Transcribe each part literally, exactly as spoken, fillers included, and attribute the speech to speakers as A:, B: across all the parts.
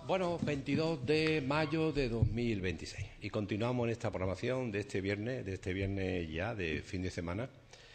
A: Bueno, veintidós de mayo de dos mil veintiséis y continuamos en esta programación de este viernes, de este viernes ya de fin de semana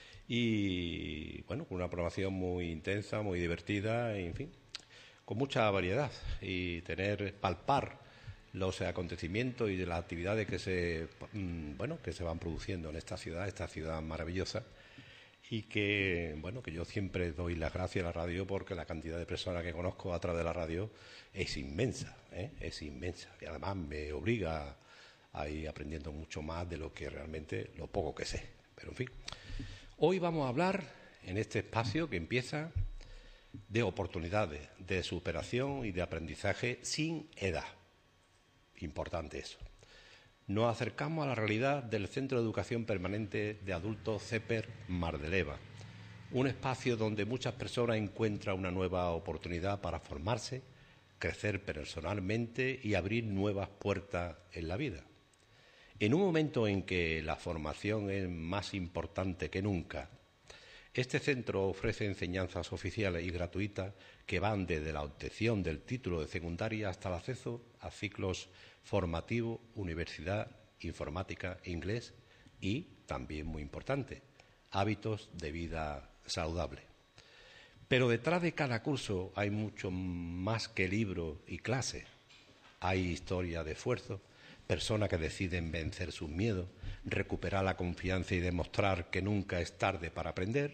A: y bueno, con una programación muy intensa, muy divertida, en fin, con mucha variedad y tener, palpar los acontecimientos y de las actividades que se, bueno, que se van produciendo en esta ciudad, esta ciudad maravillosa. Y que, bueno, que yo siempre doy las gracias a la radio porque la cantidad de personas que conozco a través de la radio es inmensa, ¿eh? Es inmensa. Y además me obliga a ir aprendiendo mucho más de lo que realmente, lo poco que sé. Pero en fin, hoy vamos a hablar en este espacio que empieza de oportunidades, de superación y de aprendizaje sin edad. Importante eso. Nos acercamos a la realidad del Centro de Educación Permanente de Adultos CEPER Mar de Leva, un espacio donde muchas personas encuentran una nueva oportunidad para formarse, crecer personalmente y abrir nuevas puertas en la vida. En un momento en que la formación es más importante que nunca, este centro ofrece enseñanzas oficiales y gratuitas que van desde la obtención del título de secundaria hasta el acceso a ciclos formativos, universidad, informática, inglés y, también muy importante, hábitos de vida saludable. Pero detrás de cada curso hay mucho más que libros y clases. Hay historia de esfuerzo, personas que deciden vencer sus miedos, recuperar la confianza y demostrar que nunca es tarde para aprender.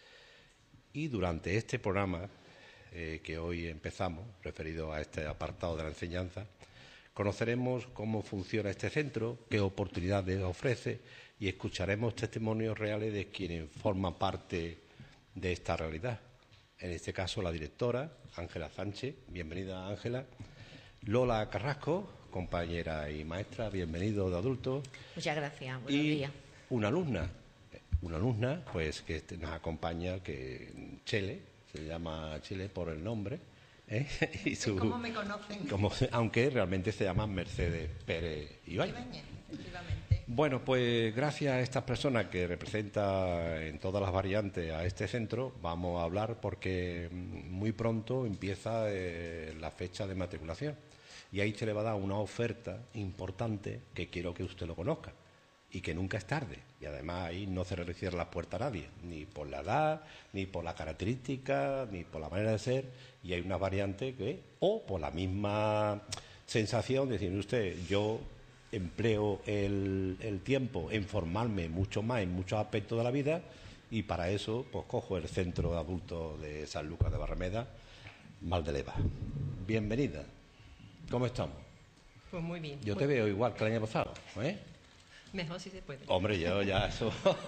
A: Y durante este programa eh, que hoy empezamos, referido a este apartado de la enseñanza, conoceremos cómo funciona este centro, qué oportunidades ofrece y escucharemos testimonios reales de quienes forman parte de esta realidad. En este caso, la directora, Ángela Sánchez. Bienvenida, Ángela. Lola Carrasco, compañera y maestra, bienvenido de adultos.
B: Muchas gracias, buenos
A: y
B: días.
A: Una alumna, una alumna pues que nos acompaña, que Chele, se llama Chele por el nombre, ¿eh? y su,
C: ¿Cómo me conocen?
A: Como, aunque realmente se llama Mercedes Pérez Ibáñez.
C: Ibáñez, efectivamente.
A: Bueno, pues gracias a estas personas que representan en todas las variantes a este centro, vamos a hablar porque muy pronto empieza eh, la fecha de matriculación y ahí se le va a dar una oferta importante que quiero que usted lo conozca y que nunca es tarde. Y además ahí no se le cierra la puerta a nadie, ni por la edad, ni por las características, ni por la manera de ser. Y hay una variante que, o por la misma sensación de decir usted, yo empleo el, el tiempo en formarme mucho más en muchos aspectos de la vida y para eso pues cojo el Centro de Adultos de San Lucas de Barrameda, Mar de Leva. Bienvenida. ¿Cómo estamos?
C: Pues muy bien.
A: Yo
C: muy
A: te veo igual que el año pasado, ¿eh?
C: Mejor si se puede.
A: Hombre, yo ya eso.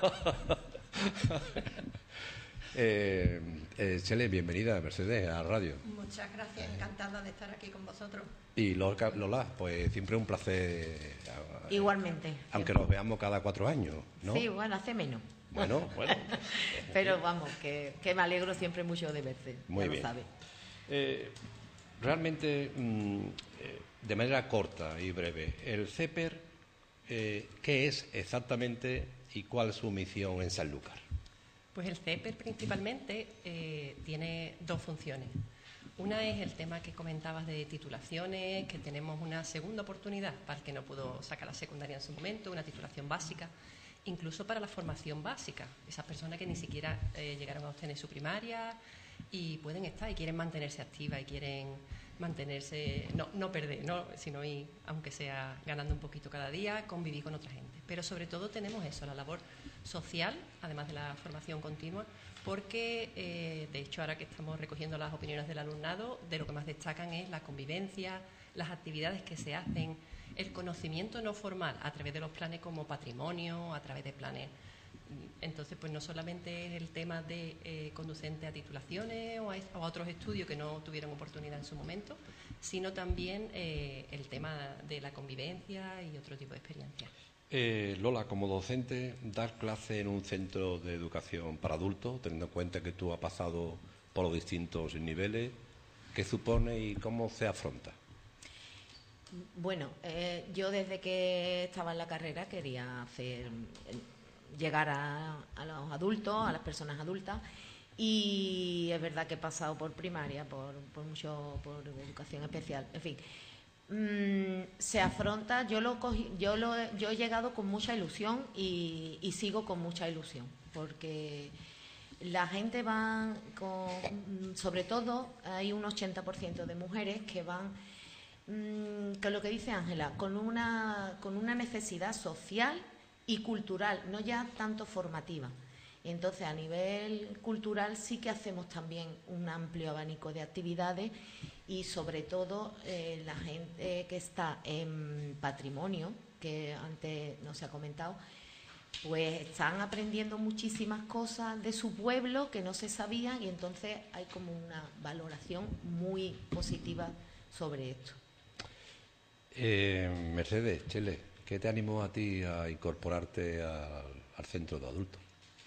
A: eh, eh, Chele, bienvenida, Mercedes, a la radio.
C: Muchas gracias, encantada de estar aquí con vosotros.
A: Y Lola, Lola, pues siempre un placer.
B: Igualmente.
A: Aunque nos veamos cada cuatro años, ¿no?
B: Sí, bueno, hace menos.
A: Bueno, bueno.
B: Pero vamos, que, que me alegro siempre mucho de verte.
A: Muy
B: ya
A: bien.
B: Lo sabes.
A: Eh, realmente, mmm, eh, de manera corta y breve, el CEPER. Eh, ¿Qué es exactamente y cuál es su misión en Sanlúcar?
C: Pues el CEPER principalmente eh, tiene dos funciones. Una es el tema que comentabas de titulaciones, que tenemos una segunda oportunidad para el que no pudo sacar la secundaria en su momento, una titulación básica, incluso para la formación básica. Esas personas que ni siquiera eh, llegaron a obtener su primaria y pueden estar y quieren mantenerse activas y quieren mantenerse, no, no perder, ¿no? sino ir, aunque sea ganando un poquito cada día, convivir con otra gente. Pero sobre todo tenemos eso, la labor social, además de la formación continua, porque eh, de hecho ahora que estamos recogiendo las opiniones del alumnado, de lo que más destacan es la convivencia, las actividades que se hacen, el conocimiento no formal a través de los planes como patrimonio, a través de planes. Entonces, pues no solamente es el tema de eh, conducente a titulaciones o a, o a otros estudios que no tuvieron oportunidad en su momento, sino también eh, el tema de la convivencia y otro tipo de experiencias.
A: Eh, Lola, como docente, dar clase en un centro de educación para adultos, teniendo en cuenta que tú has pasado por los distintos niveles, ¿qué supone y cómo se afronta?
B: Bueno, eh, yo desde que estaba en la carrera quería hacer... llegar a, a los adultos, a las personas adultas Y es verdad que he pasado por primaria, por, por mucho, por educación especial, en fin. Mm, se afronta, yo lo cogí, yo lo yo he llegado con mucha ilusión y, y sigo con mucha ilusión, porque la gente va con, sobre todo hay un ochenta por ciento de mujeres que van, mmm, con lo que dice Ángela, con una, con una necesidad social y cultural, no ya tanto formativa. Y entonces, a nivel cultural sí que hacemos también un amplio abanico de actividades y, sobre todo, eh, la gente que está en patrimonio, que antes no se ha comentado, pues están aprendiendo muchísimas cosas de su pueblo que no se sabían, y entonces hay como una valoración muy positiva sobre esto.
A: Eh, Mercedes, Chele, ¿qué te animó a ti a incorporarte al, al centro de adultos?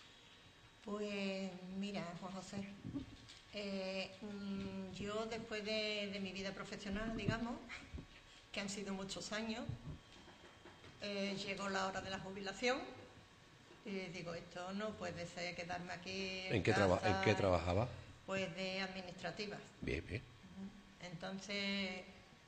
D: Pues mira, Juan José, eh, yo después de, de mi vida profesional, digamos, que han sido muchos años, eh, llegó la hora de la jubilación y digo, esto no puede ser quedarme aquí en,
A: ¿En qué,
D: casa,
A: traba, ¿en qué trabajabas?
D: Pues de administrativas.
A: Bien, bien.
D: Entonces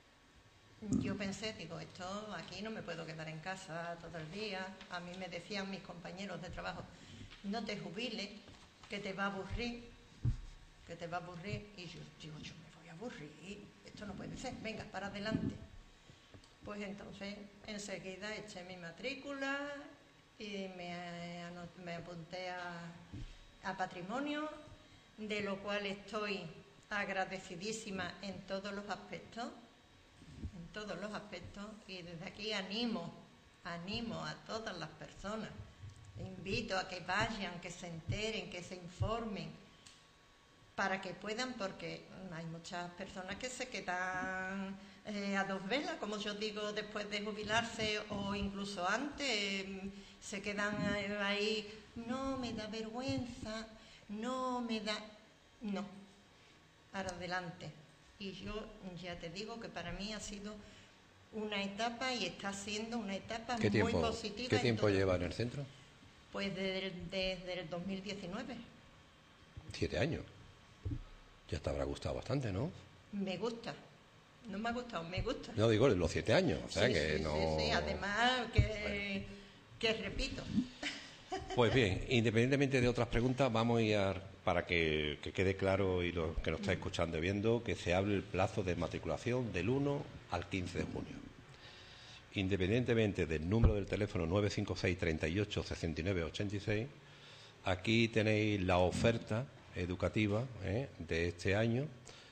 D: yo pensé, digo, esto aquí no me puedo quedar en casa todo el día. A mí me decían mis compañeros de trabajo, no te jubiles, que te va a aburrir, que te va a aburrir. Y yo digo, yo me voy a aburrir, esto no puede ser, venga, para adelante. Pues entonces enseguida eché mi matrícula y me, me apunté a, a patrimonio, de lo cual estoy agradecidísima en todos los aspectos, en todos los aspectos, y desde aquí animo, animo a todas las personas. Invito a que vayan, que se enteren, que se informen, para que puedan, porque hay muchas personas que se quedan eh, a dos velas, como yo digo, después de jubilarse o incluso antes, eh, se quedan ahí, no me da vergüenza, no me da... No, para adelante. Y yo ya te digo que para mí ha sido una etapa y está siendo una etapa muy
A: tiempo,
D: positiva.
A: ¿Qué tiempo lleva en el centro?
D: Pues desde, desde el dos mil diecinueve.
A: Siete años. Ya te habrá gustado bastante, ¿no?
D: Me gusta. No me ha gustado, me gusta.
A: No digo los siete años, o sea
D: sí,
A: que
D: sí,
A: no...
D: Sí, sí, además que, bueno. que repito.
A: Pues bien, independientemente de otras preguntas, vamos a ir a, para que, que quede claro y los que nos está escuchando y viendo, que se hable el plazo de matriculación del uno al quince de junio. Independientemente del número del teléfono nueve cinco seis, treinta y ocho, sesenta y nueve, ochenta y seis, aquí tenéis la oferta educativa ¿eh? de este año.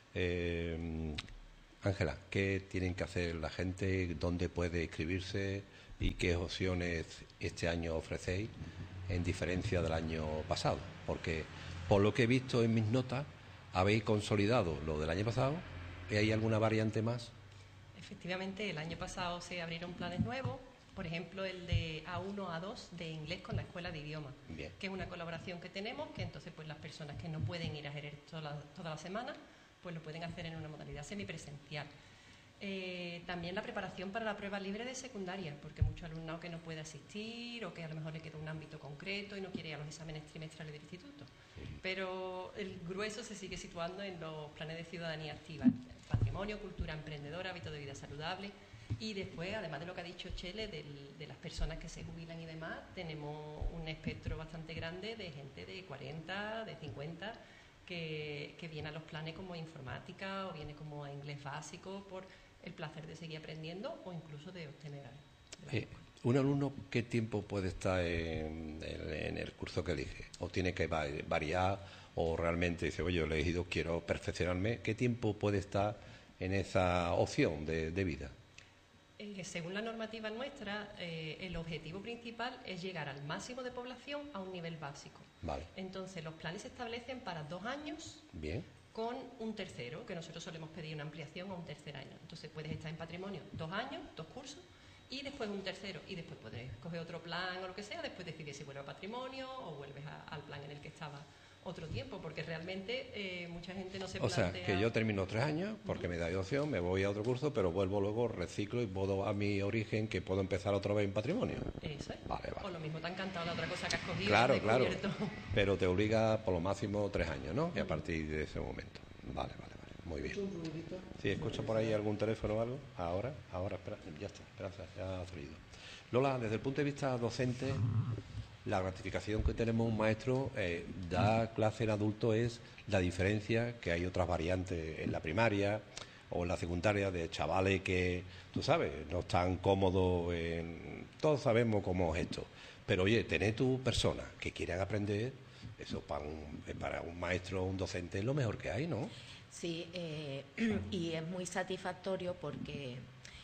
A: Ángela, eh, ¿qué tienen que hacer la gente? ¿Dónde puede inscribirse? ¿Y qué opciones este año ofrecéis en diferencia del año pasado? Porque por lo que he visto en mis notas, habéis consolidado lo del año pasado. ¿Y hay alguna variante más?
C: Efectivamente, el año pasado se abrieron planes nuevos, por ejemplo el de A uno, A dos de inglés con la Escuela de Idiomas,
A: Bien.
C: Que es una colaboración que tenemos, que entonces pues las personas que no pueden ir a Jerez toda la, toda la semana, pues lo pueden hacer en una modalidad semipresencial. Eh, también la preparación para la prueba libre de secundaria, porque mucho alumnado que no puede asistir o que a lo mejor le queda un ámbito concreto y no quiere ir a los exámenes trimestrales del instituto. Pero el grueso se sigue situando en los planes de ciudadanía activa, patrimonio, cultura emprendedora, hábito de vida saludable, y después, además de lo que ha dicho Chele, del, de las personas que se jubilan y demás, tenemos un espectro bastante grande de gente de cuarenta, de cincuenta, que, que viene a los planes como informática o viene como a inglés básico por el placer de seguir aprendiendo o incluso de obtener
A: eh, ¿Un alumno qué tiempo puede estar en, en, en el curso que elige? ¿O tiene que variar? ¿O realmente dice, oye, yo he elegido, quiero perfeccionarme? ¿Qué tiempo puede estar en esa opción de, de vida?
C: Eh, según la normativa nuestra, eh, el objetivo principal es llegar al máximo de población a un nivel básico.
A: Vale.
C: Entonces, los planes se establecen para dos años.
A: Bien.
C: Con un tercero, que nosotros solemos pedir una ampliación a un tercer año. Entonces, puedes estar en patrimonio dos años, dos cursos, y después un tercero, y después puedes coger otro plan o lo que sea, después decidir si vuelves a patrimonio o vuelves a, al plan en el que estabas otro tiempo, porque realmente eh, mucha gente no se
A: O sea,
C: plantea...
A: que yo termino tres años porque me da opción, me voy a otro curso, pero vuelvo luego, reciclo y puedo a mi origen, que puedo empezar otra vez en patrimonio.
C: Eso es.
A: Vale, vale.
C: O lo mismo te ha encantado la otra cosa que has cogido.
A: Claro,
C: has
A: claro.
C: descubierto.
A: Pero te obliga por lo máximo tres años, ¿no? Y a partir de ese momento. Vale, vale, vale. Muy bien. Sí, escucha por ahí algún teléfono o algo. Ahora, ahora, espera, ya está, Esperanza, ya ha salido. Lola, desde el punto de vista docente, la gratificación que tenemos un maestro eh, da clase en adulto es la diferencia que hay otras variantes en la primaria o en la secundaria de chavales que, tú sabes, no están cómodos en... Todos sabemos cómo es esto. Pero oye, tener tu persona que quieran aprender, eso para un, para un maestro o un docente es lo mejor que hay, ¿no?
B: Sí, eh, y es muy satisfactorio porque,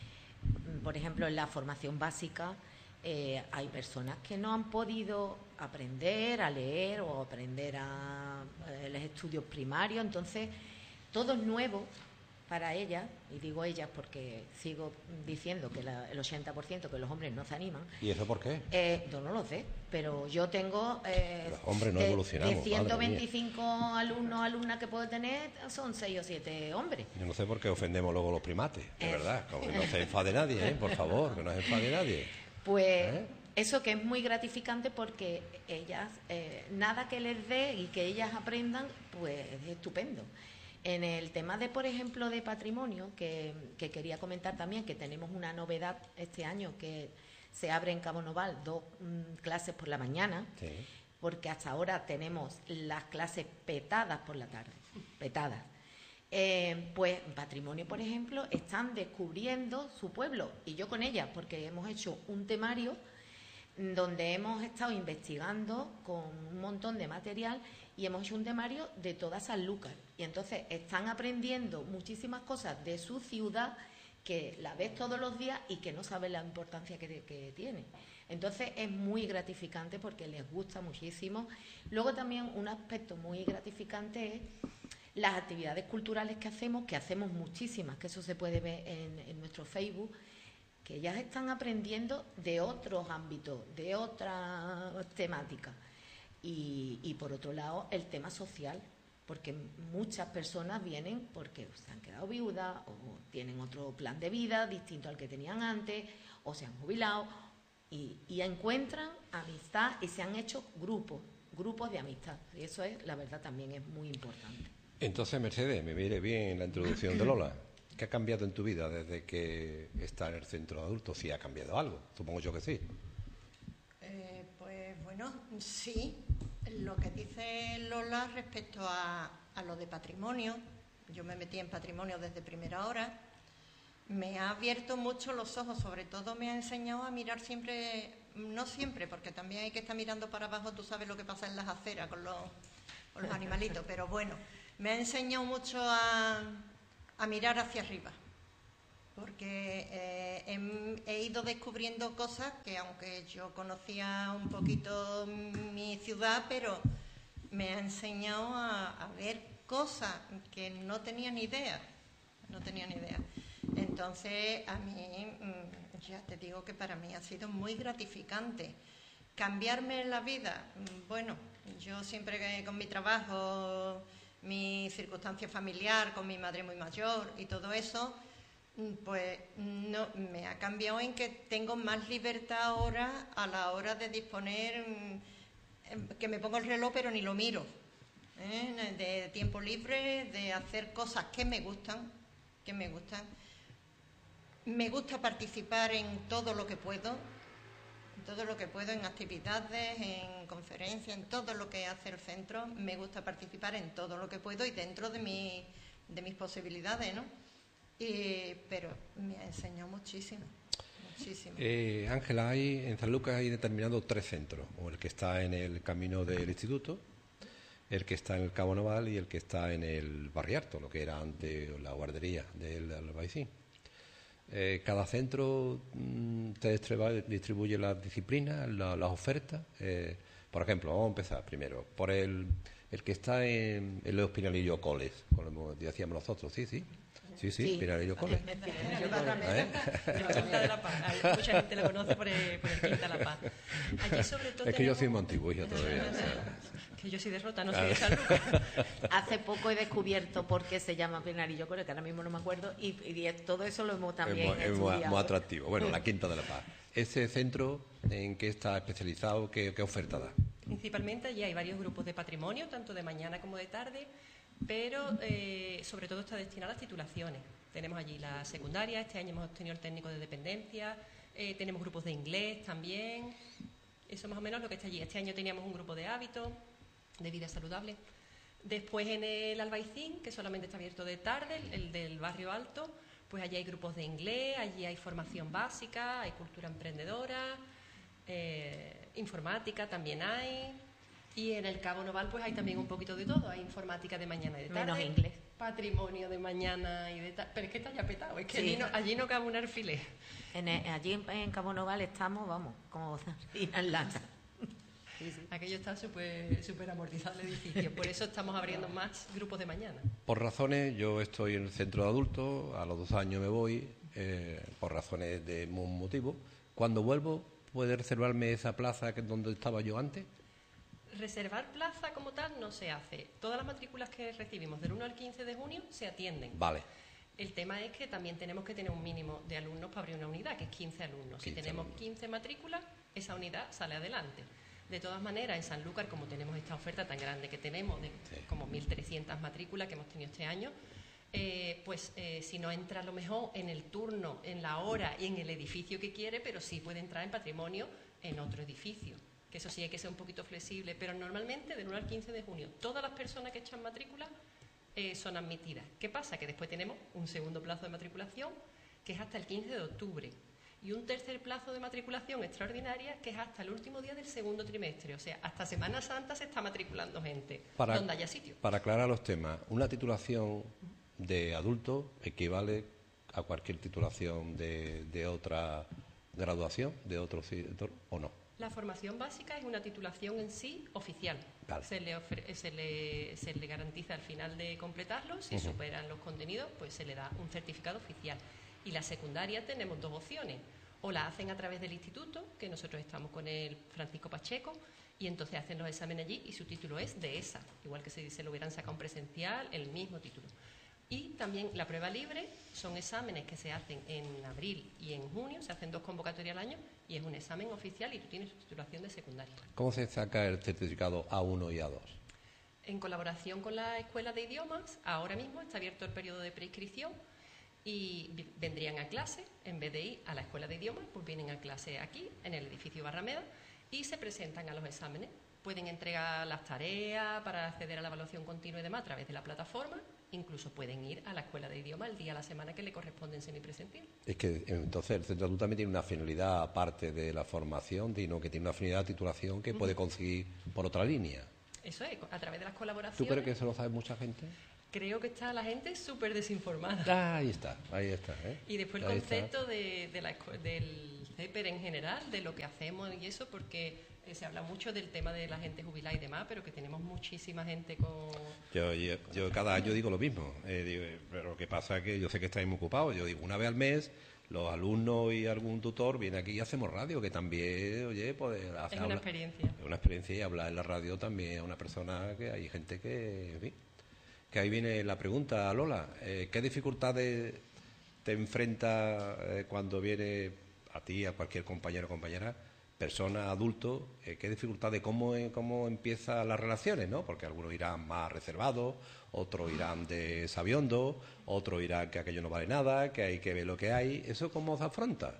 B: por ejemplo, en la formación básica eh, hay personas que no han podido aprender a leer o aprender a eh, los estudios primarios, entonces todo es nuevo para ellas, y digo ellas porque sigo diciendo que la, el ochenta por ciento que los hombres no se animan.
A: ¿Y eso por qué?
B: Eh, yo no lo sé, pero yo tengo eh,
A: los hombres no
B: de,
A: evolucionamos,
B: de ciento veinticinco alumnos alumnas que puedo tener, son seis o siete hombres.
A: Yo no sé por qué ofendemos luego los primates, de
B: Eh.
A: verdad, como que no se enfade nadie, ¿eh? Por favor, que no se enfade nadie.
B: Pues
A: ¿Eh?
B: eso que es muy gratificante porque ellas, eh, nada que les dé y que ellas aprendan, pues es estupendo. En el tema de, por ejemplo, de patrimonio, que, que quería comentar también, que tenemos una novedad este año, que se abre en Cabo Noval dos mm, clases por la mañana,
A: Sí.
B: porque hasta ahora tenemos las clases petadas por la tarde, petadas. Eh, pues en patrimonio, por ejemplo, están descubriendo su pueblo, y yo con ellas, porque hemos hecho un temario donde hemos estado investigando con un montón de material y hemos hecho un temario de toda Sanlúcar. Y entonces están aprendiendo muchísimas cosas de su ciudad que la ves todos los días y que no sabes la importancia que, que tiene. Entonces es muy gratificante porque les gusta muchísimo. Luego también un aspecto muy gratificante es las actividades culturales que hacemos, que hacemos muchísimas, que eso se puede ver en, en nuestro Facebook, que ellas están aprendiendo de otros ámbitos, de otras temáticas. Y, y por otro lado, el tema social, porque muchas personas vienen porque se han quedado viudas o tienen otro plan de vida distinto al que tenían antes o se han jubilado y, y encuentran amistad y se han hecho grupos, grupos de amistad. Y eso es, la verdad, también es muy importante.
A: Entonces, Mercedes, me viene bien la introducción de Lola. ¿Qué ha cambiado en tu vida desde que está en el centro de adultos? ¿Sí ha cambiado algo? Supongo yo que sí.
D: Eh, pues bueno, sí. Lo que dice Lola respecto a, a lo de patrimonio, yo me metí en patrimonio desde primera hora, me ha abierto mucho los ojos, sobre todo me ha enseñado a mirar siempre, no siempre, porque también hay que estar mirando para abajo, tú sabes lo que pasa en las aceras con los, con los animalitos, pero bueno, me ha enseñado mucho a, a mirar hacia arriba. Porque eh, he, he ido descubriendo cosas que, aunque yo conocía un poquito mi ciudad, pero me ha enseñado a, a ver cosas que no tenía ni idea, no tenía ni idea. Entonces, a mí, ya te digo que para mí ha sido muy gratificante. Cambiarme la vida, bueno, yo siempre con mi trabajo, mi circunstancia familiar, con mi madre muy mayor y todo eso, pues no, me ha cambiado en que tengo más libertad ahora a la hora de disponer, que me pongo el reloj pero ni lo miro, ¿eh? De tiempo libre, de hacer cosas que me gustan, que me gustan. Me gusta participar en todo lo que puedo, en todo lo que puedo, en actividades, en conferencias, en todo lo que hace el centro. Me gusta participar en todo lo que puedo y dentro de, mi, de mis posibilidades, ¿no? Y, pero me ha enseñado muchísimo, muchísimo.
A: Eh, Ángela, hay, en San Lucas hay determinado tres centros, o el que está en el camino del instituto, el que está en el Cabo Noval y el que está en el Barriarto, lo que era antes la guardería del Albaicín. Eh, cada centro mmm, te distribuye las disciplinas, la, las ofertas. Eh, por ejemplo, vamos a empezar primero por el, el que está en, en los Pinalillo Coles, como decíamos nosotros, sí, sí. Sí, sí, sí. Pinalillo Coles.
C: ¿Eh? El Quinta de la Paz. Mucha gente lo conoce por el, por el Quinta de la Paz. Allí sobre todo
A: es que yo soy muy antiguo, yo todavía.
C: Que yo soy de Rota, no soy de Sanlúcar.
B: Hace poco he descubierto por qué se llama plenario, creo que ahora mismo no me acuerdo, y, y todo eso lo hemos también
A: es muy,
B: estudiado.
A: Es muy atractivo. Bueno, la Quinta de la Paz. ¿Ese centro en qué está especializado? ¿Qué, qué oferta da?
C: Principalmente allí hay varios grupos de patrimonio, tanto de mañana como de tarde, pero eh, sobre todo está destinado a las titulaciones. Tenemos allí la secundaria, este año hemos tenido el técnico de dependencia, eh, tenemos grupos de inglés también. Eso más o menos lo que está allí. Este año teníamos un grupo de hábitos, de vida saludable. Después en el Albaicín, que solamente está abierto de tarde, el del barrio alto, pues allí hay grupos de inglés, allí hay formación básica, hay cultura emprendedora, eh, informática también hay. Y en el Cabo Noval pues hay también un poquito de todo, hay informática de mañana y de tarde.
B: Menos inglés.
C: Patrimonio de mañana y de tarde. Pero es que está ya petado, es que
B: Sí.
C: allí, no, allí no cabe un alfiler.
B: En el- allí en, en Cabo Noval estamos, vamos, como en lata. Sí, sí.
C: Aquello está súper súper amortizado el edificio, por eso estamos abriendo más grupos de mañana.
A: Por razones, yo estoy en el centro de adultos, a los dos años me voy, eh, por razones de un motivo. Cuando vuelvo, ¿puede reservarme esa plaza que es donde estaba yo antes?
C: Reservar plaza como tal no se hace. Todas las matrículas que recibimos del uno al quince de junio se atienden.
A: Vale.
C: El tema es que también tenemos que tener un mínimo de alumnos para abrir una unidad, que es quince alumnos. Si
A: quince
C: tenemos
A: alumnos.
C: quince matrículas, esa unidad sale adelante. De todas maneras, en Sanlúcar, como tenemos esta oferta tan grande que tenemos, de
A: Sí.
C: como mil trescientas matrículas que hemos tenido este año, eh, pues eh, si no entra a lo mejor en el turno, en la hora y en el edificio que quiere, pero sí puede entrar en patrimonio en otro edificio. Que eso sí hay que ser un poquito flexible, pero normalmente del uno al quince de junio todas las personas que echan matrícula eh, son admitidas. ¿Qué pasa? Que después tenemos un segundo plazo de matriculación que es hasta el quince de octubre y un tercer plazo de matriculación extraordinaria que es hasta el último día del segundo trimestre. O sea, hasta Semana Santa se está matriculando gente
A: Para,
C: donde haya sitio.
A: para aclarar los temas, ¿una titulación de adulto equivale a cualquier titulación de, de otra graduación, de otro sector o no?
C: La formación básica es una titulación en sí oficial.
A: Vale.
C: Se, le ofre- se, le, se le garantiza al final de completarlo, si
A: Ujú.
C: superan los contenidos, pues se le da un certificado oficial. Y la secundaria tenemos dos opciones. O la hacen a través del instituto, que nosotros estamos con el Francisco Pacheco, y entonces hacen los exámenes allí y su título es de esa, igual que si se lo hubieran sacado en presencial, el mismo título. Y también la prueba libre son exámenes que se hacen en abril y en junio, se hacen dos convocatorias al año y es un examen oficial y tú tienes tu titulación de secundaria.
A: ¿Cómo se saca el certificado A uno y A dos?
C: En colaboración con la Escuela de Idiomas, ahora mismo está abierto el periodo de preinscripción y vi- vendrían a clase, en vez de ir a la Escuela de Idiomas, pues vienen a clase aquí, en el edificio Barrameda, y se presentan a los exámenes. Pueden entregar las tareas para acceder a la evaluación continua y demás a través de la plataforma. Incluso pueden ir a la escuela de idioma el día a la semana que le corresponde en semipresencial.
A: Es que entonces el centro adulto también tiene una finalidad aparte de la formación, sino que tiene una finalidad de titulación que puede conseguir por otra línea.
C: Eso es, a través de las colaboraciones.
A: ¿Tú crees que eso lo sabe mucha gente?
C: Creo que está la gente súper desinformada.
A: Ah, ahí está, ahí está. ¿eh?
C: Y después el
A: Ahí está.
C: concepto de, de la escu- del CEPER en general, de lo que hacemos y eso, porque eh, se habla mucho del tema de la gente jubilada y demás, pero que tenemos muchísima gente con...
A: Yo, yo, yo cada año digo lo mismo, eh, digo, eh, pero lo que pasa es que yo sé que estáis muy ocupados. Yo digo, una vez al mes, los alumnos y algún tutor viene aquí y hacemos radio, que también, oye, pues... hace-
C: Es una
A: habla-
C: experiencia.
A: Es una experiencia y hablar en la radio también a una persona que hay gente que... En fin, que ahí viene la pregunta, Lola, eh, ¿qué dificultades te enfrenta eh, cuando viene a ti, a cualquier compañero o compañera, persona, adulto, eh, qué dificultades, cómo, eh, cómo empiezan las relaciones, ¿no? Porque algunos irán más reservados, otros irán de sabiondo, otros irán que aquello no vale nada, que hay que ver lo que hay. ¿Eso cómo se afronta?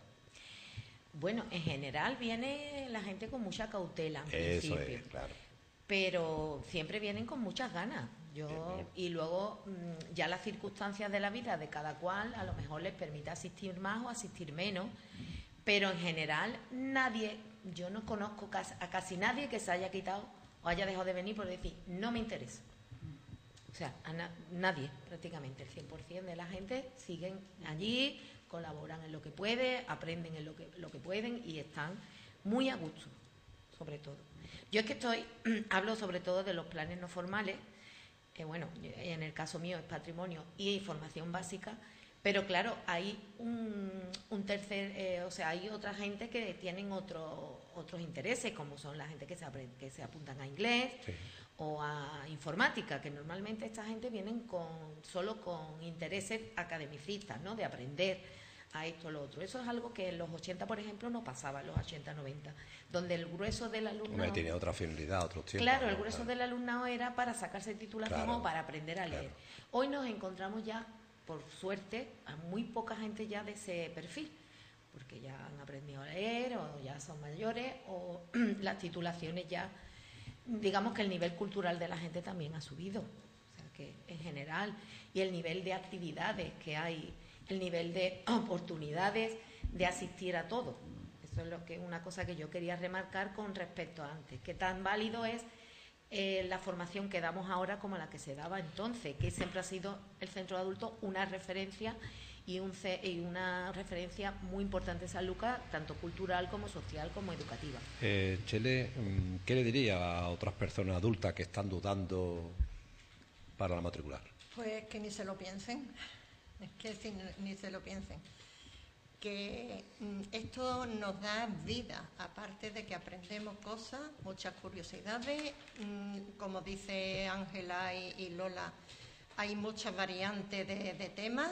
B: Bueno, en general viene la gente con mucha cautela en
A: Eso
B: principio,
A: es, claro.
B: pero siempre vienen con muchas ganas. Yo y luego mm, ya las circunstancias de la vida de cada cual a lo mejor les permite asistir más o asistir menos, pero en general nadie, yo no conozco cas- a casi nadie que se haya quitado o haya dejado de venir por decir no me interesa. O sea, a na- nadie prácticamente, el cien por ciento de la gente siguen allí, colaboran en lo que puede, aprenden en lo que, lo que pueden y están muy a gusto, sobre todo. Yo es que estoy, hablo sobre todo de los planes no formales, que bueno, en el caso mío es patrimonio y formación básica, pero claro, hay un, un tercer, eh, o sea, hay otra gente que tienen otro, otros intereses, como son la gente que se, apre- que se apuntan a inglés,
A: Sí.
B: o a informática, que normalmente esta gente vienen con, solo con intereses academicistas, ¿no? De aprender a esto o lo otro. Eso es algo que en los ochenta, por ejemplo, no pasaba, en los ochenta noventa, donde el grueso del alumnado...
A: Hombre, tiene otra finalidad, otros tiempos.
B: Claro, el
A: ¿no?
B: grueso
A: Claro.
B: del alumnado era para sacarse titulación
A: Claro,
B: o para aprender a leer.
A: claro.
B: Hoy nos encontramos ya, por suerte, a muy poca gente ya de ese perfil, porque ya han aprendido a leer o ya son mayores o las titulaciones ya, digamos que el nivel cultural de la gente también ha subido, o sea que en general, y el nivel de actividades que hay, el nivel de oportunidades de asistir a todo. Eso es lo que una cosa que yo quería remarcar con respecto a antes, que tan válido es eh, la formación que damos ahora como la que se daba entonces, que siempre ha sido el centro de adultos una referencia y, un, y una referencia muy importante en San Lucas, tanto cultural como social como educativa.
A: Eh, Chele, ¿qué le diría a otras personas adultas que están dudando para la matricular?
D: Pues que ni se lo piensen, es que si, ni se lo piensen. Que mm, esto nos da vida, aparte de que aprendemos cosas, muchas curiosidades, mm, como dice Ángela y, y Lola, hay muchas variantes de, de temas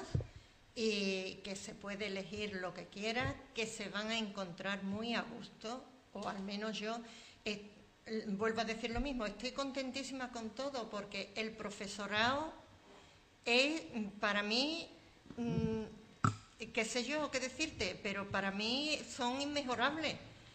D: y que se puede elegir lo que quiera, que se van a encontrar muy a gusto, o al menos yo, eh, vuelvo a decir lo mismo, estoy contentísima con todo porque el profesorado es para mí... Mm, qué sé yo qué decirte, pero para mí son inmejorables,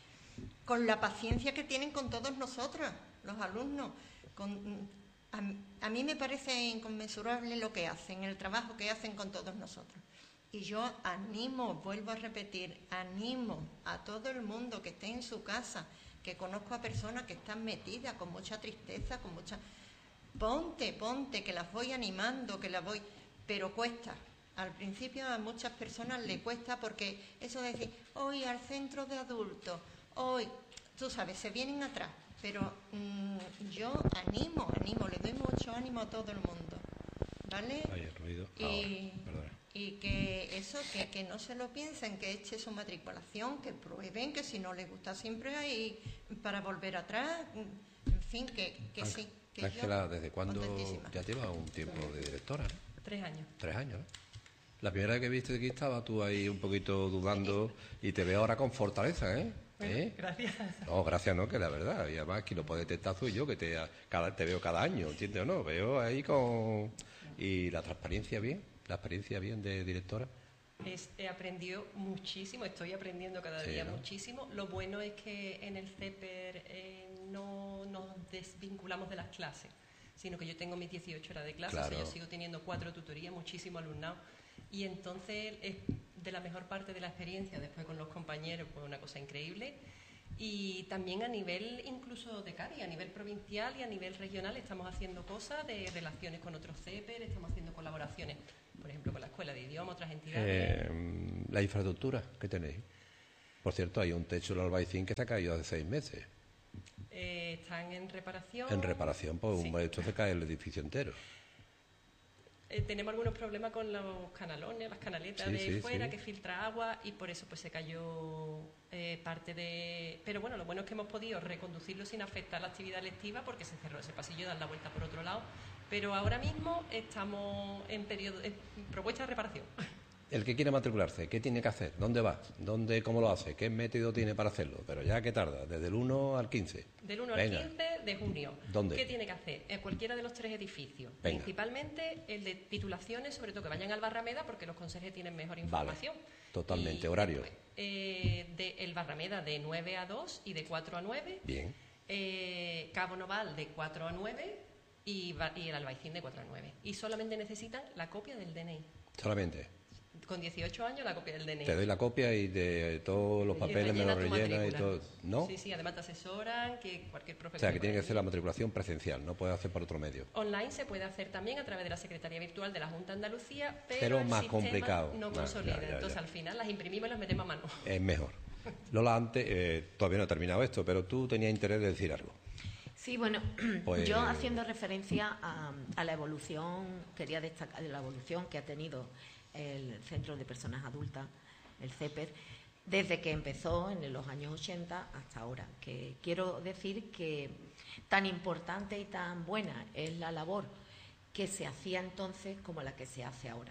D: con la paciencia que tienen con todos nosotros, los alumnos. Con, a, a mí me parece inconmensurable lo que hacen, el trabajo que hacen con todos nosotros. Y yo animo, vuelvo a repetir, animo a todo el mundo que esté en su casa, que conozco a personas que están metidas con mucha tristeza, con mucha... Ponte, ponte, que las voy animando, que las voy... Pero cuesta. Al principio a muchas personas le cuesta porque eso de decir, hoy al centro de adultos, hoy, tú sabes, se vienen atrás. Pero mmm, yo animo, animo, le doy mucho ánimo a todo el mundo, ¿vale?
A: Ay, el ruido.
D: Y,
A: Ahora,
D: y que eso, que, que no se lo piensen, que eche su matriculación, que prueben, que si no les gusta siempre hay para volver atrás, en fin, que, que
A: Ángel,
D: sí. Que
A: Ángela,
D: yo,
A: ¿desde cuándo
D: contentísima.
A: ya lleva un tiempo de directora? ¿No?
C: Tres años.
A: Tres años, ¿no? La primera vez que viste aquí estaba tú ahí un poquito dudando y te veo ahora con fortaleza, ¿eh?
C: Bueno,
A: ¿Eh?
C: gracias.
A: No, gracias no, que la verdad. Y además quien lo puede detectar soy yo, que te, cada, te veo cada año, ¿entiendes o no? Veo ahí con... Y la transparencia bien, la experiencia bien de directora.
C: Es, he aprendido muchísimo, estoy aprendiendo cada
A: Sí,
C: día
A: ¿no?
C: muchísimo. Lo bueno es que en el CEPER eh, no nos desvinculamos de las clases, sino que yo tengo mis dieciocho horas de clase,
A: Claro.
C: o sea, yo sigo teniendo cuatro tutorías, muchísimo alumnado. Y entonces es de la mejor parte de la experiencia, después con los compañeros, pues una cosa increíble. Y también a nivel incluso de Cádiz, a nivel provincial y a nivel regional estamos haciendo cosas de relaciones con otros CEPER, estamos haciendo colaboraciones, por ejemplo, con la Escuela de Idioma, otras entidades.
A: Eh, la infraestructura que tenéis. Por cierto, hay un techo en el Albaicín que se ha caído hace seis meses.
C: Eh, están en reparación.
A: En reparación, pues
C: Sí.
A: un esto se cae el edificio entero.
C: Eh, tenemos algunos problemas con los canalones, las canaletas
A: Sí,
C: de
A: sí,
C: fuera
A: sí.
C: que filtra agua y por eso pues se cayó eh, parte de... Pero bueno, lo bueno es que hemos podido reconducirlo sin afectar la actividad lectiva porque se cerró ese pasillo y dan la vuelta por otro lado. Pero ahora mismo estamos en periodo en propuesta de reparación.
A: El que quiere matricularse, ¿qué tiene que hacer? ¿Dónde va? ¿Dónde, cómo lo hace? ¿Qué método tiene para hacerlo? Pero ya que tarda, desde el uno al quince.
C: Del uno
A: Venga.
C: al quince de junio.
A: ¿Dónde?
C: ¿Qué tiene que hacer? En cualquiera de los tres edificios.
A: Venga.
C: Principalmente el de titulaciones, sobre todo que vayan al Barrameda porque los conserjes tienen mejor información.
A: Totalmente.
C: Y
A: ¿Horario?
C: después, eh, de el Barrameda de nueve a dos y de cuatro a nueve.
A: Bien.
C: Eh, Cabo Noval de cuatro a nueve y, Ba- y el Albaicín de cuatro a nueve. Y solamente necesitan la copia del D N I.
A: Solamente.
C: Con dieciocho años la copia del D N I.
A: Te doy la copia y de todos los
C: Y
A: papeles me
C: rellena
A: los
C: tu
A: rellena y
C: matrícula.
A: todo. ¿No?
C: Sí, sí, además te asesoran, que cualquier
A: O
C: profesor...
A: sea, que tiene que hacer la matriculación presencial, no puede hacer por otro medio.
C: Online se puede hacer también a través de la Secretaría Virtual de la Junta de Andalucía, pero,
A: Pero
C: el
A: más
C: sistema
A: complicado.
C: no
A: Ah,
C: consolida.
A: ya, ya, ya.
C: Entonces al final las imprimimos y las metemos a mano.
A: Es mejor. Lola, antes, eh, todavía no he terminado esto, pero tú tenías interés de decir algo.
B: Sí, bueno,
A: Pues-
B: yo haciendo referencia a, a la evolución, quería destacar la evolución que ha tenido el Centro de Personas Adultas, el CEPER, desde que empezó en los años ochenta hasta ahora. Que quiero decir que tan importante y tan buena es la labor que se hacía entonces como la que se hace ahora.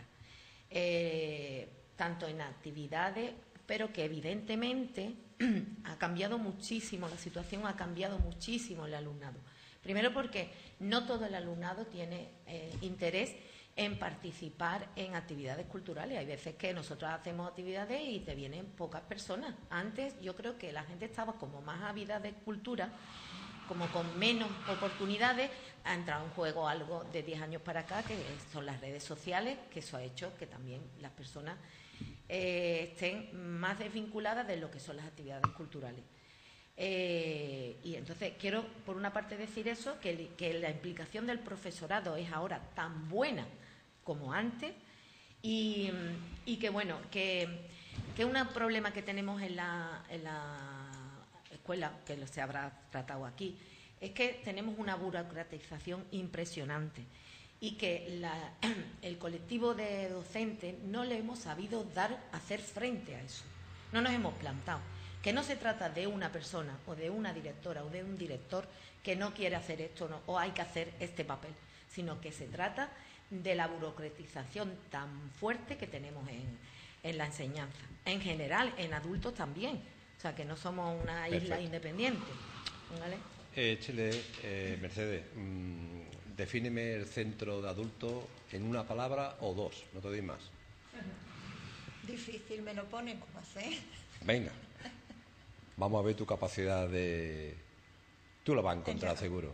B: Eh, tanto en actividades, pero que evidentemente ha cambiado muchísimo, la situación ha cambiado muchísimo el alumnado. Primero porque no todo el alumnado tiene eh, interés en participar en actividades culturales. Hay veces que nosotros hacemos actividades y te vienen pocas personas. Antes yo creo que la gente estaba como más ávida de cultura, como con menos oportunidades. Ha entrado en juego algo de diez años para acá, que son las redes sociales, que eso ha hecho que también las personas eh, estén más desvinculadas de lo que son las actividades culturales. Eh, y entonces quiero, por una parte, decir eso, que, que la implicación del profesorado es ahora tan buena como antes y, y que, bueno, que, que un problema que tenemos en la, en la escuela, que se habrá tratado aquí, es que tenemos una burocratización impresionante y que la, el colectivo de docentes no le hemos sabido dar, hacer frente a eso. No nos hemos plantado. Que no se trata de una persona o de una directora o de un director que no quiere hacer esto no, o hay que hacer este papel, sino que se trata de la burocratización tan fuerte que tenemos en, en la enseñanza. En general, en adultos también. O sea, que no somos una
A: Perfecto.
B: Isla independiente. ¿Vale?
A: Eh, Chile, eh, Mercedes, mmm, defíneme el centro de adultos en una palabra o dos, no te doy más.
D: Difícil me lo pone, ¿cómo hacer?
A: Venga, vamos a ver tu capacidad de... Tú la vas a encontrar seguro.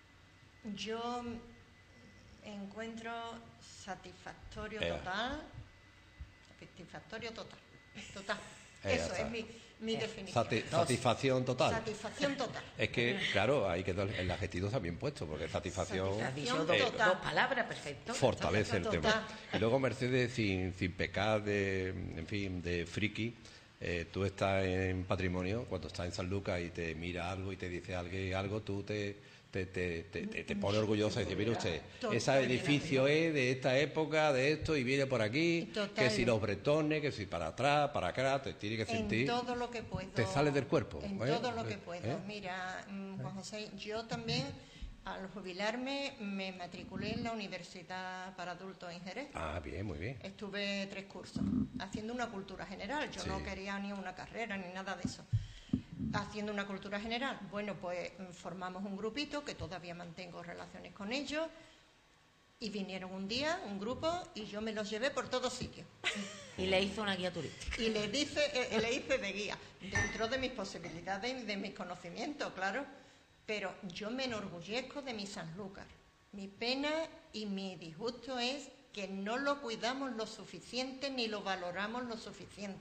D: Yo encuentro satisfactorio
A: Ea.
D: total, satisfactorio total, total.
A: Ea,
D: Eso
A: está.
D: es mi, mi definición.
A: Sati- satisfacción total.
D: Satisfacción total.
A: Es que, claro, hay que dar el adjetivo también puesto, porque satisfacción
B: Ha dicho
D: Satisfacción
B: dos,
A: eh,
D: total.
B: dos palabras, perfecto.
A: fortalece el
D: Total.
A: tema. Y luego, Mercedes, sin, sin pecar de, en fin, de friki, eh, tú estás en patrimonio, cuando estás en San Lucas y te mira algo y te dice algo, algo tú te, te, te, te, te, te pones orgullosa y dices, mire usted, ese edificio es de esta época, de esto, y viene por aquí,
D: Total.
A: que si los bretones, que si para atrás, para acá, te tiene que sentir...
D: En todo lo que puedo.
A: Te sale del cuerpo,
D: En
A: ¿eh?
D: todo lo que puedo.
A: ¿Eh?
D: Mira, mm, Juan José, yo también, al jubilarme, me matriculé en la Universidad para Adultos en Jerez.
A: Ah, bien, muy bien.
D: Estuve tres cursos, haciendo una cultura general. Yo
A: Sí.
D: no quería ni una carrera ni nada de eso. Haciendo una cultura general. Bueno, pues mm, formamos un grupito que todavía mantengo relaciones con ellos. Y vinieron un día, un grupo, y yo me los llevé por todos sitios.
B: Y le hizo una guía turística.
D: Y le, dice, eh, le hice de guía, dentro de mis posibilidades y de mis conocimientos, claro. Pero yo me enorgullezco de mi Sanlúcar. Mi pena y mi disgusto es que no lo cuidamos lo suficiente ni lo valoramos lo suficiente.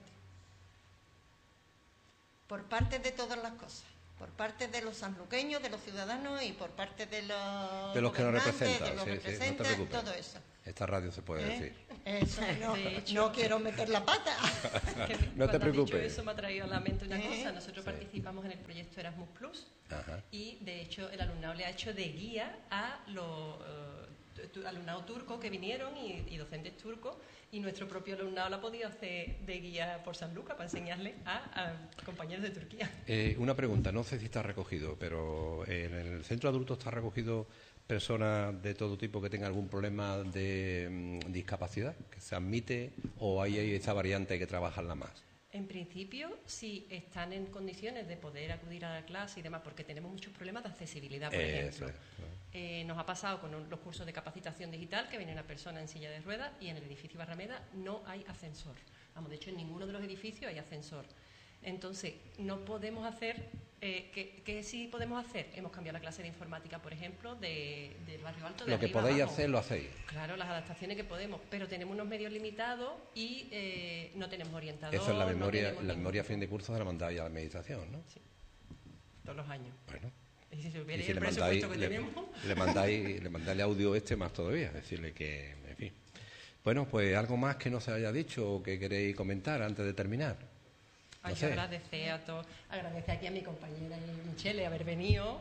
D: Por parte de todas las cosas. Por parte de los sanluqueños, de los ciudadanos y por parte de los
A: De los que nos
D: gobernantes,
A: representan,
D: de los
A: sí, sí, no te
D: representantes,
A: preocupes.
D: todo eso.
A: Esta radio se puede
D: ¿Eh?
A: decir.
D: Eso, no,
C: De hecho-
D: no quiero meter la pata.
C: Que
A: No te
C: cuando has dicho
A: preocupes.
C: eso me ha traído a la mente una
D: ¿Eh?
C: cosa. Nosotros
A: Sí.
C: participamos en el proyecto Erasmus Plus
A: Ajá.
C: y, de hecho, el alumnado le ha hecho de guía a los eh, tu- alumnado turco que vinieron y, y docentes turcos, y nuestro propio alumnado lo ha podido hacer de guía por San Lucas para enseñarle a, a compañeros de Turquía.
A: Eh, una pregunta, no sé si está recogido, pero en el centro adulto está recogido personas de todo tipo que tengan algún problema de mm, discapacidad, que se admite, o hay, hay esa variante hay que trabajarla más.
C: En principio, si están en condiciones de poder acudir a la clase y demás, porque tenemos muchos problemas de accesibilidad, por
A: Eso
C: ejemplo.
A: es.
C: Eh, nos ha pasado con un- los cursos de capacitación digital que viene una persona en silla de ruedas y en el edificio Barrameda no hay ascensor. Vamos, de hecho, en ninguno de los edificios hay ascensor. Entonces, no podemos hacer... Eh, ¿qué, qué sí podemos hacer? Hemos cambiado la clase de informática, por ejemplo, de, del barrio alto de
A: Lo que
C: arriba
A: podéis
C: abajo.
A: hacer, lo hacéis.
C: Claro, las adaptaciones que podemos, pero tenemos unos medios limitados y eh, no tenemos orientador.
A: Eso es la
C: no
A: memoria,
C: tenemos
A: la
C: ningún-
A: memoria a fin de curso se la mandáis a la meditación, ¿no?
C: Sí, todos los años.
A: Bueno.
C: Y si
A: Y
C: supiera
A: si
C: el
A: le mandáis,
C: presupuesto que
A: le,
C: tenemos...
A: le mandáis, le mandáis audio este más todavía, decirle que, en fin. Bueno, pues algo más que no se haya dicho o que queréis comentar antes de terminar.
C: Hay
A: No
C: que
A: sé.
C: agradecer a todos, agradecer aquí a mi compañera Michelle haber venido,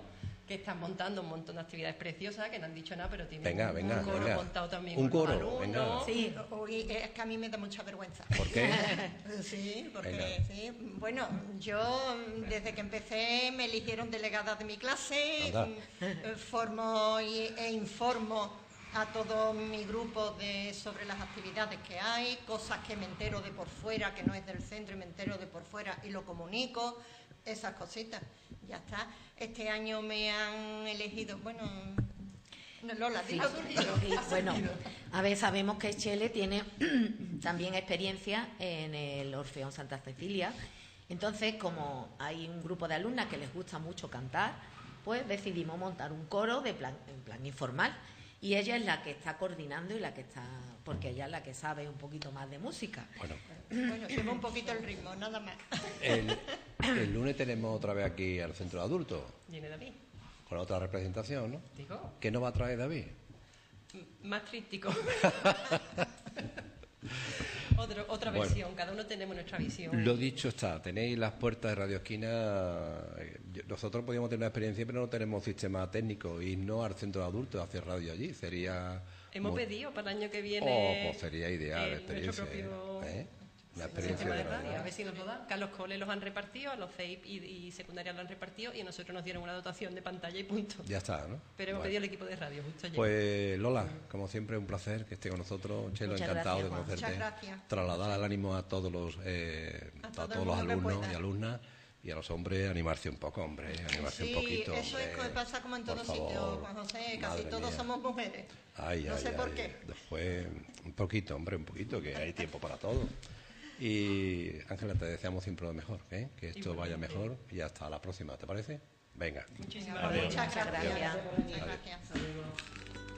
C: que están montando un montón de actividades preciosas, que no han dicho nada, pero tienen
A: Venga,
C: un,
A: venga,
C: un coro
A: venga.
C: montado también
A: Un
C: con los
A: coro, venga.
C: alumnos.
B: Sí.
D: Uy, es que a mí me da mucha vergüenza.
A: ¿Por qué?
D: Sí, porque
A: Venga.
D: sí. Bueno, yo desde que empecé me eligieron delegada de mi clase,
A: Anda.
D: mm, formo y- e informo a todo mi grupo de, sobre las actividades que hay, cosas que me entero de por fuera, que no es del centro y me entero de por fuera y lo comunico, esas cositas. Ya está. Este año me han elegido, bueno, no, Lola,
B: Sí,
D: dilo tú, dilo.
B: sí, bueno, a ver, sabemos que Chele tiene también experiencia en el Orfeón Santa Cecilia. Entonces, como hay un grupo de alumnas que les gusta mucho cantar, pues decidimos montar un coro de plan, en plan informal. Y ella es la que está coordinando y la que está, porque ella es la que sabe un poquito más de música.
A: Bueno,
D: Bueno, llevo un poquito el ritmo, nada más.
A: el, el lunes tenemos otra vez aquí al centro de adultos,
C: Viene David,
A: con otra representación, ¿no?
C: digo,
A: ¿Qué nos va a traer David?
C: m- más trístico. Otro, otra
A: Bueno.
C: versión, cada uno tenemos nuestra visión.
A: Lo dicho está, tenéis las puertas de Radio Esquina. eh, yo- Nosotros podríamos tener una experiencia, pero no tenemos sistema técnico. Y no al centro de adultos a hacer radio allí. Sería.
C: Hemos
A: muy-
C: pedido para el año que
A: Oh,
C: viene
A: pues sería ideal la
C: el-
A: experiencia.
C: nuestro propio
A: ¿eh? La experiencia
C: sistema
A: de
C: de radio,
A: radio.
C: a ver si nos lo dan. Que a los coles los han repartido, a los C E I P y, y secundarias lo han repartido y a nosotros nos dieron una dotación de pantalla y punto.
A: Ya está, ¿no?
C: Pero hemos
A: Bueno.
C: pedido el equipo de radio justo ayer.
A: Pues Lola, como siempre, un placer que esté con nosotros. Chelo,
B: Muchas
A: encantado
B: gracias,
A: de
B: Juan.
A: conocerte.
D: Muchas gracias.
A: Trasladar el ánimo a todos los, eh,
D: A
A: a
D: todo el
A: todos los
D: mundo que
A: alumnos
D: pueda.
A: y alumnas. Y a los hombres, animarse un poco, hombre, animarse
D: Sí,
A: un poquito.
D: eso es
A: hombre.
D: que pasa como en
A: Por
D: todos
A: favor.
D: sitios, Juan José, casi
A: Madre
D: todos
A: mía.
D: somos mujeres.
A: Ay,
D: no
A: ay,
D: sé por
A: ay.
D: qué.
A: Después, un poquito, hombre, un poquito, que hay tiempo para todo. Y Ángela, te deseamos siempre lo mejor, ¿eh? Que esto vaya mejor y hasta la próxima, ¿te parece? Venga.
C: Muchísimas
D: Venga,
C: gracias.
D: Muchas
B: Muchas
D: gracias.
B: gracias.
D: Muchas gracias.